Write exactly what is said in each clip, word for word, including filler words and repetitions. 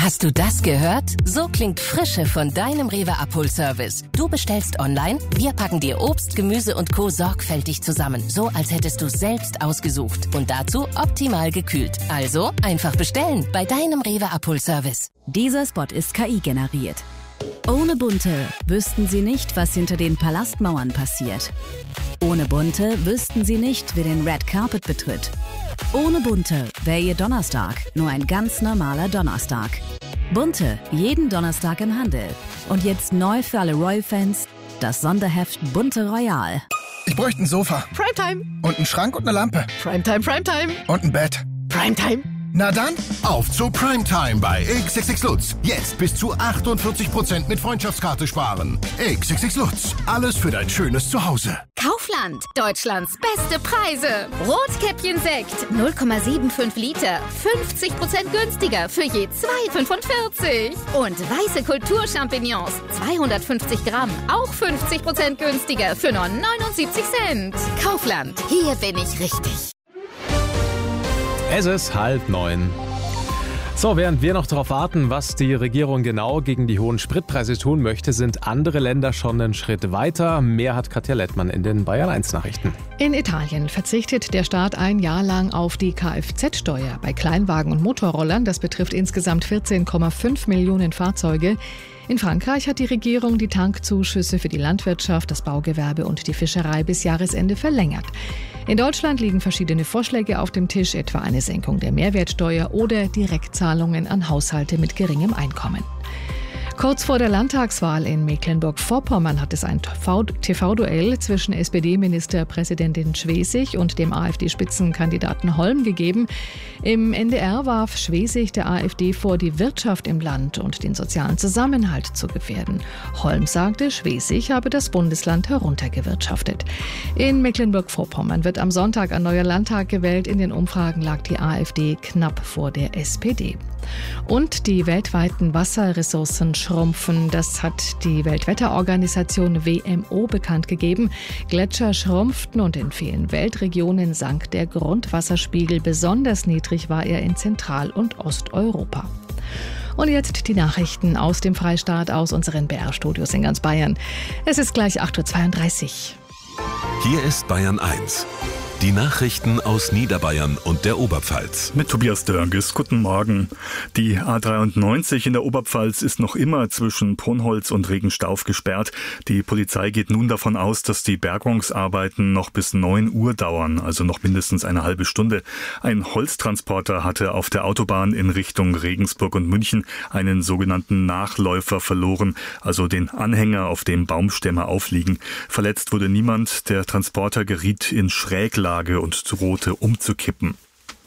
Hast du das gehört? So klingt Frische von deinem Rewe Abholservice. Du bestellst online, wir packen dir Obst, Gemüse und Co. sorgfältig zusammen. So, als hättest du selbst ausgesucht. Und dazu optimal gekühlt. Also einfach bestellen bei deinem Rewe Abholservice. Dieser Spot ist K I generiert. Ohne Bunte wüssten Sie nicht, was hinter den Palastmauern passiert. Ohne Bunte wüssten Sie nicht, wer den Red Carpet betritt. Ohne Bunte wäre Ihr Donnerstag nur ein ganz normaler Donnerstag. Bunte, jeden Donnerstag im Handel. Und jetzt neu für alle Royal-Fans, das Sonderheft Bunte Royal. Ich bräuchte ein Sofa. Primetime. Und einen Schrank und eine Lampe. Primetime, Primetime. Und ein Bett. Primetime. Na dann, auf zu Primetime bei X X X Lutz. Jetzt bis zu achtundvierzig Prozent mit Freundschaftskarte sparen. X X X Lutz. Alles für dein schönes Zuhause. Kaufland. Deutschlands beste Preise. Rotkäppchen-Sekt. null Komma fünfundsiebzig Liter. fünfzig Prozent günstiger für je zwei Komma fünfundvierzig. Und weiße Kulturchampignons. zweihundertfünfzig Gramm. Auch fünfzig Prozent günstiger für nur neunundsiebzig Cent. Kaufland. Hier bin ich richtig. Es ist halb neun. So, während wir noch darauf warten, was die Regierung genau gegen die hohen Spritpreise tun möchte, sind andere Länder schon einen Schritt weiter. Mehr hat Katja Lettmann in den Bayern eins Nachrichten. In Italien verzichtet der Staat ein Jahr lang auf die Kfz-Steuer bei Kleinwagen und Motorrollern. Das betrifft insgesamt vierzehn Komma fünf Millionen Fahrzeuge. In Frankreich hat die Regierung die Tankzuschüsse für die Landwirtschaft, das Baugewerbe und die Fischerei bis Jahresende verlängert. In Deutschland liegen verschiedene Vorschläge auf dem Tisch, etwa eine Senkung der Mehrwertsteuer oder Direktzahlungen an Haushalte mit geringem Einkommen. Kurz vor der Landtagswahl in Mecklenburg-Vorpommern hat es ein T V-Duell zwischen S P D-Ministerpräsidentin Schwesig und dem AfD-Spitzenkandidaten Holm gegeben. Im N D R warf Schwesig der AfD vor, die Wirtschaft im Land und den sozialen Zusammenhalt zu gefährden. Holm sagte, Schwesig habe das Bundesland heruntergewirtschaftet. In Mecklenburg-Vorpommern wird am Sonntag ein neuer Landtag gewählt. In den Umfragen lag die AfD knapp vor der S P D. Und die weltweiten Wasserressourcen schrumpfen. Das hat die Weltwetterorganisation W M O bekannt gegeben. Gletscher schrumpften und in vielen Weltregionen sank der Grundwasserspiegel. Besonders niedrig war er in Zentral- und Osteuropa. Und jetzt die Nachrichten aus dem Freistaat, aus unseren B R-Studios in ganz Bayern. Es ist gleich acht Uhr zweiunddreißig. Hier ist Bayern eins. Die Nachrichten aus Niederbayern und der Oberpfalz. Mit Tobias Dörges, guten Morgen. Die A dreiundneunzig in der Oberpfalz ist noch immer zwischen Brunholz und Regenstauf gesperrt. Die Polizei geht nun davon aus, dass die Bergungsarbeiten noch bis neun Uhr dauern, also noch mindestens eine halbe Stunde. Ein Holztransporter hatte auf der Autobahn in Richtung Regensburg und München einen sogenannten Nachläufer verloren, also den Anhänger, auf dem Baumstämme aufliegen. Verletzt wurde niemand, der Transporter geriet in Schräglage und drohte umzukippen.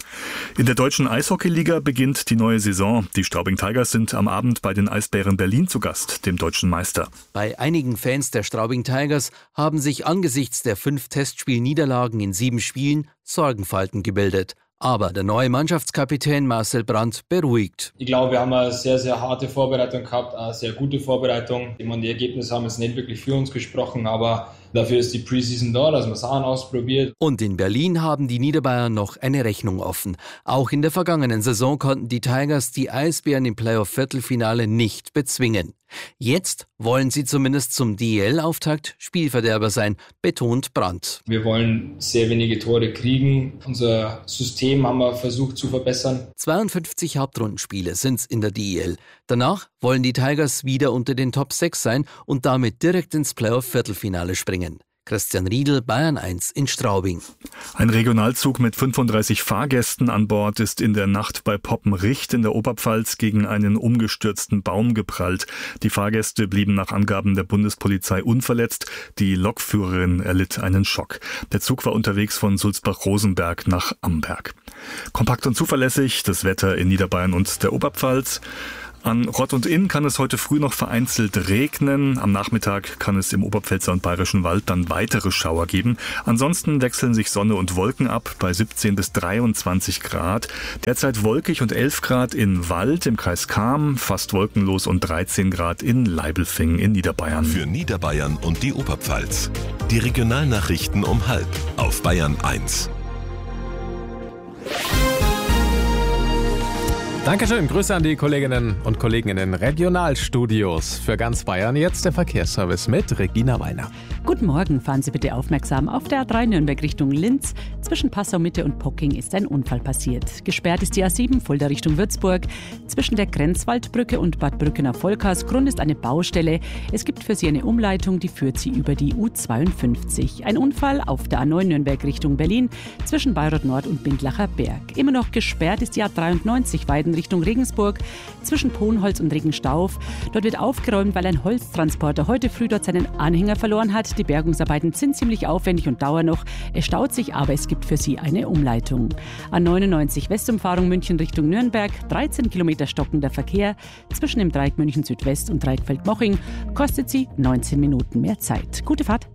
In der deutschen Eishockeyliga beginnt die neue Saison. Die Straubing Tigers sind am Abend bei den Eisbären Berlin zu Gast, dem deutschen Meister. Bei einigen Fans der Straubing Tigers haben sich angesichts der fünf Testspielniederlagen in sieben Spielen Sorgenfalten gebildet. Aber der neue Mannschaftskapitän Marcel Brandt beruhigt. Ich glaube, wir haben eine sehr, sehr harte Vorbereitung gehabt, eine sehr gute Vorbereitung. Ich meine, die Ergebnisse haben jetzt nicht wirklich für uns gesprochen, aber dafür ist die Preseason da, dass man Sachen ausprobiert. Und in Berlin haben die Niederbayern noch eine Rechnung offen. Auch in der vergangenen Saison konnten die Tigers die Eisbären im Playoff-Viertelfinale nicht bezwingen. Jetzt wollen sie zumindest zum D E L-Auftakt Spielverderber sein, betont Brandt. Wir wollen sehr wenige Tore kriegen. Unser System haben wir versucht zu verbessern. zweiundfünfzig Hauptrundenspiele sind's in der D E L. Danach wollen die Tigers wieder unter den Top sechs sein und damit direkt ins Playoff-Viertelfinale springen. Christian Riedl, Bayern eins in Straubing. Ein Regionalzug mit fünfunddreißig Fahrgästen an Bord ist in der Nacht bei Poppenricht in der Oberpfalz gegen einen umgestürzten Baum geprallt. Die Fahrgäste blieben nach Angaben der Bundespolizei unverletzt. Die Lokführerin erlitt einen Schock. Der Zug war unterwegs von Sulzbach-Rosenberg nach Amberg. Kompakt und zuverlässig das Wetter in Niederbayern und der Oberpfalz. An Rott und Inn kann es heute früh noch vereinzelt regnen. Am Nachmittag kann es im Oberpfälzer und Bayerischen Wald dann weitere Schauer geben. Ansonsten wechseln sich Sonne und Wolken ab bei siebzehn bis dreiundzwanzig Grad. Derzeit wolkig und elf Grad in Wald im Kreis Cham, fast wolkenlos und dreizehn Grad in Leibelfingen in Niederbayern. Für Niederbayern und die Oberpfalz. Die Regionalnachrichten um halb auf Bayern eins. Dankeschön, Grüße an die Kolleginnen und Kollegen in den Regionalstudios. Für ganz Bayern jetzt der Verkehrsservice mit Regina Weiner. Guten Morgen, fahren Sie bitte aufmerksam. Auf der A drei Nürnberg Richtung Linz. Zwischen Passau-Mitte und Pocking ist ein Unfall passiert. Gesperrt ist die A sieben, Fulda Richtung Würzburg. Zwischen der Grenzwaldbrücke und Bad Brückener-Vollkars. Grund ist eine Baustelle. Es gibt für Sie eine Umleitung, die führt Sie über die U zweiundfünfzig. Ein Unfall auf der A neun Nürnberg Richtung Berlin. Zwischen Bayreuth Nord und Bindlacher Berg. Immer noch gesperrt ist die A dreiundneunzig Weiden Richtung Regensburg. Zwischen Ponholz und Regenstauf. Dort wird aufgeräumt, weil ein Holztransporter heute früh dort seinen Anhänger verloren hat. Die Bergungsarbeiten sind ziemlich aufwendig und dauern noch. Es staut sich, aber es gibt für Sie eine Umleitung. A neunundneunzig Westumfahrung München Richtung Nürnberg. dreizehn Kilometer stockender Verkehr. Zwischen dem Dreieck München Südwest und Dreieck Feldmoching kostet Sie neunzehn Minuten mehr Zeit. Gute Fahrt.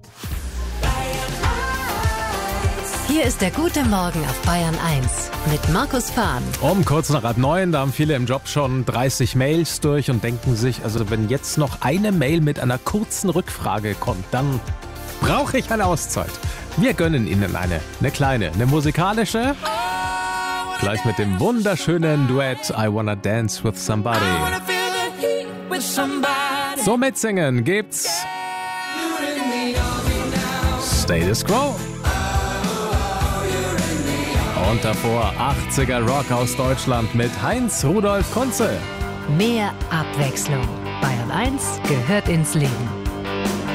Hier ist der gute Morgen auf Bayern eins mit Markus Fahn. Um kurz nach halb neun, da haben viele im Job schon dreißig Mails durch und denken sich, also wenn jetzt noch eine Mail mit einer kurzen Rückfrage kommt, dann brauche ich eine Auszeit. Wir gönnen Ihnen eine, eine kleine, eine musikalische. Gleich mit dem wunderschönen Duett I Wanna Dance With Somebody. So mitsingen gibt's Status Quo. Und davor achtziger Rock aus Deutschland mit Heinz Rudolf Kunze. Mehr Abwechslung. Bayern eins gehört ins Leben.